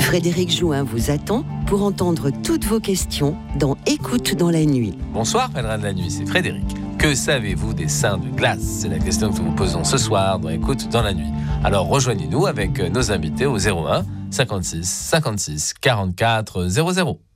Frédéric Jouin vous attend pour entendre toutes vos questions dans Écoute dans la nuit. Bonsoir pèlerin de la nuit, c'est Frédéric. Que savez-vous des seins de glace ? C'est la question que nous vous posons ce soir dans Écoute dans la nuit. Alors rejoignez-nous avec nos invités au 01 56 56 44 00.